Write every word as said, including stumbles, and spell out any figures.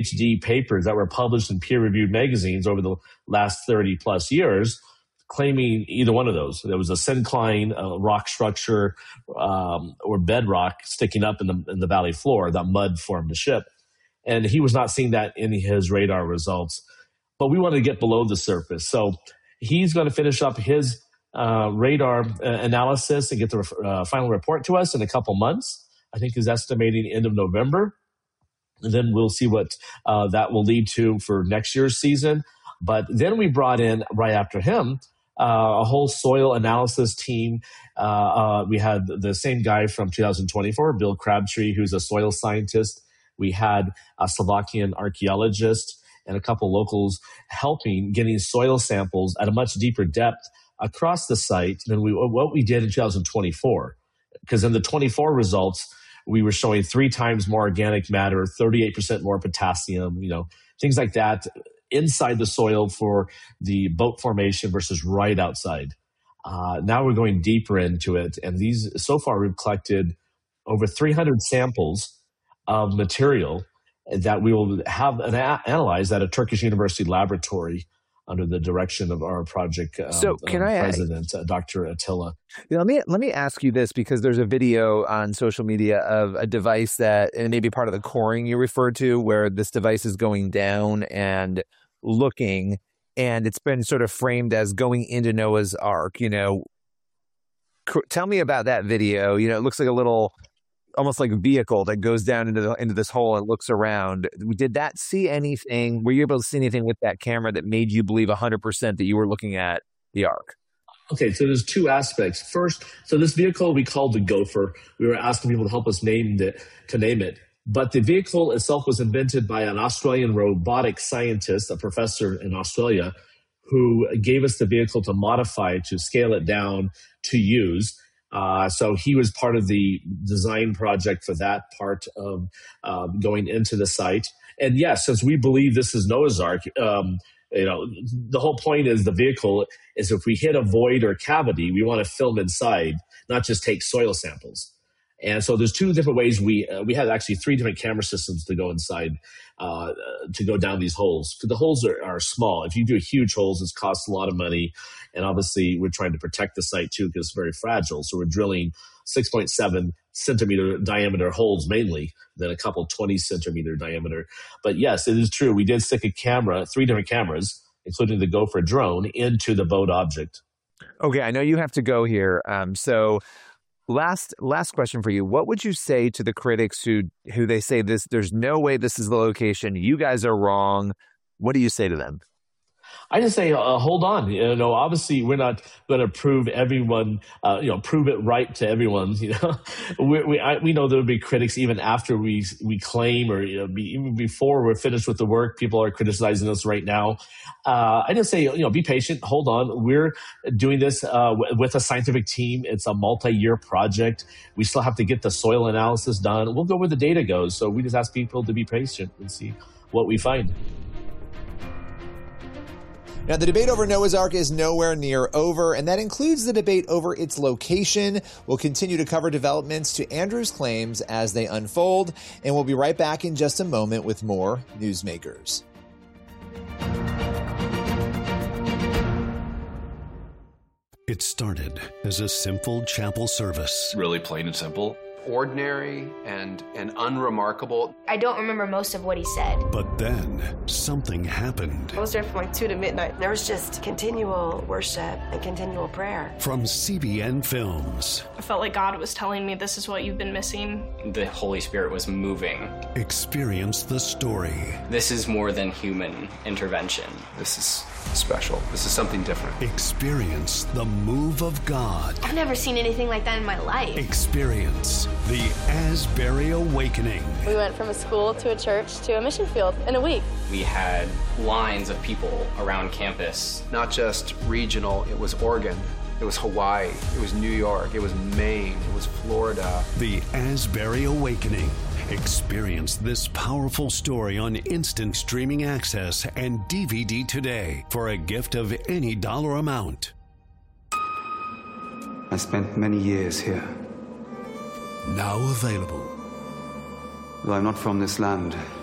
D papers that were published in peer-reviewed magazines over the last thirty plus years, claiming either one of those. There was a syncline, a rock structure, um, or bedrock sticking up in the in the valley floor. That mud formed the ship, and he was not seeing that in his radar results. But we wanted to get below the surface, so he's going to finish up his uh, radar uh, analysis and get the uh, final report to us in a couple months. I think he's estimating end of November. And then we'll see what uh, that will lead to for next year's season. But then we brought in, right after him, uh, a whole soil analysis team. Uh, uh, we had the same guy from two thousand twenty-four, Bill Crabtree, who's a soil scientist. We had a Slovakian archaeologist and a couple locals helping getting soil samples at a much deeper depth across the site than we, what we did in two thousand twenty-four. Because in the twenty-four results, we were showing three times more organic matter, thirty-eight percent more potassium, you know, things like that inside the soil for the boat formation versus right outside. Uh, now we're going deeper into it. And these, so far we've collected over three hundred samples of material that we will have an a- analyzed at a Turkish university laboratory under the direction of our project um, so can um, I, president, uh, Doctor Attila. You know, let me let me ask you this, because there's a video on social media of a device that, and maybe part of the coring you referred to, where this device is going down and looking, and it's been sort of framed as going into Noah's Ark. You know, tell me about that video. You know, it looks like a little, almost like a vehicle that goes down into the, into this hole and looks around. Did that see anything? Were you able to see anything with that camera that made you believe one hundred percent that you were looking at the Ark? Okay, so there's two aspects. First, so this vehicle we called the Gopher. We were asking people to help us name it, to name it. But the vehicle itself was invented by an Australian robotic scientist, a professor in Australia, who gave us the vehicle to modify, to scale it down, to use. Uh, so he was part of the design project for that part of uh, going into the site. And yes, since we believe this is Noah's Ark, um, you know, the whole point is the vehicle is if we hit a void or cavity, we want to film inside, not just take soil samples. And so there's two different ways. We uh, we had actually three different camera systems to go inside, uh, to go down these holes. Because the holes are, are small. If you do huge holes, it costs a lot of money. And obviously, we're trying to protect the site, too, because it's very fragile. So we're drilling six point seven centimeter diameter holes mainly, then a couple twenty centimeter diameter. But yes, it is true. We did stick a camera, three different cameras, including the Gopher drone, into the boat object. Okay, I know you have to go here. Um, so... Last last question for you. What would you say to the critics who who they say this, there's no way this is the location, you guys are wrong? What do you say to them? I just say, uh, hold on. You know, obviously, we're not going to prove everyone, uh, you know, prove it right to everyone. You know, we we, I, we know there will be critics even after we we claim, or you know, be, even before we're finished with the work. People are criticizing us right now. Uh, I just say, you know, be patient. Hold on. We're doing this uh, w- with a scientific team. It's a multi-year project. We still have to get the soil analysis done. We'll go where the data goes. So we just ask people to be patient and see what we find. Now, the debate over Noah's Ark is nowhere near over, and that includes the debate over its location. We'll continue to cover developments to Andrew's claims as they unfold, and we'll be right back in just a moment with more Newsmakers. It started as a simple chapel service. Really plain and simple. Ordinary and, and unremarkable. I don't remember most of what he said. But then something happened. I was there from like two to midnight. There was just continual worship and continual prayer. From C B N Films. I felt like God was telling me this is what you've been missing. The Holy Spirit was moving. Experience the story. This is more than human intervention. This is special. This is something different. Experience the move of God. I've never seen anything like that in my life. Experience the Asbury Awakening. We went from a school to a church to a mission field in a week. We had lines of people around campus. Not just regional, it was Oregon. It was Hawaii. It was New York. It was Maine. It was Florida. The Asbury Awakening. Experience this powerful story on instant streaming access and D V D today for a gift of any dollar amount. I spent many years here. Now available. Though I'm not from this land,